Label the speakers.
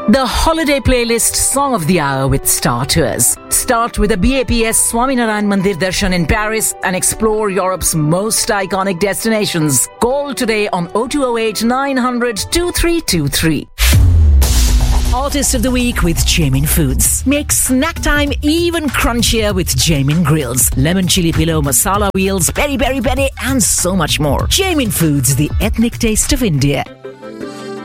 Speaker 1: The holiday playlist Song of the Hour with Star Tours. Start with the BAPS Swaminarayan Mandir Darshan in Paris and explore Europe's most iconic destinations. Call today on 0208 900 2323. Artist of the Week with Jamin Foods. Make snack time even crunchier with Jamin Grills. Lemon chili pillow, masala wheels, peri peri peri and so much more. Jamin Foods, the ethnic taste of India.